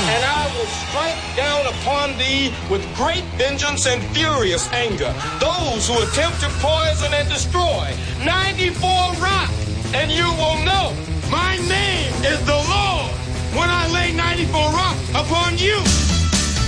And I will strike down upon thee with great vengeance and furious anger those who attempt to poison and destroy 94 Rock, and you will know